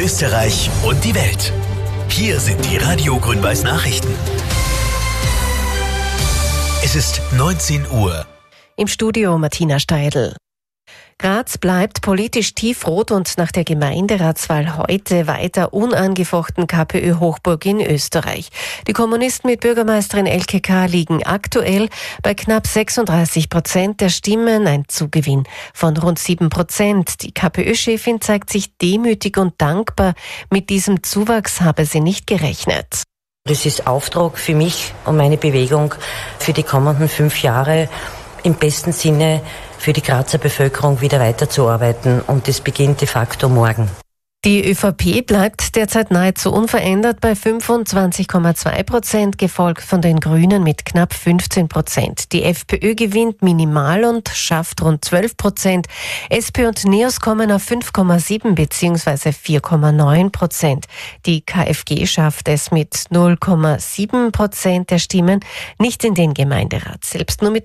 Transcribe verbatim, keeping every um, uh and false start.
Österreich und die Welt. Hier sind die Radio Grün-Weiß Nachrichten. Es ist neunzehn Uhr. Im Studio Martina Steidl. Graz bleibt politisch tiefrot und nach der Gemeinderatswahl heute weiter unangefochten KPÖ-Hochburg in Österreich. Die Kommunisten mit Bürgermeisterin Elke K. liegen aktuell bei knapp sechsunddreißig Prozent der Stimmen, ein Zugewinn von rund sieben Prozent. Die KPÖ-Chefin zeigt sich demütig und dankbar. Mit diesem Zuwachs habe sie nicht gerechnet. Das ist Auftrag für mich und meine Bewegung für die kommenden fünf Jahre, im besten Sinne für die Grazer Bevölkerung wieder weiterzuarbeiten, und das beginnt de facto morgen. Die ÖVP bleibt derzeit nahezu unverändert bei fünfundzwanzig Komma zwei Prozent, gefolgt von den Grünen mit knapp fünfzehn Prozent. Die FPÖ gewinnt minimal und schafft rund zwölf Prozent. S P und NEOS kommen auf fünf Komma sieben bzw. vier Komma neun Prozent. Die KfG schafft es mit null Komma sieben Prozent der Stimmen nicht in den Gemeinderat. Selbst nur mit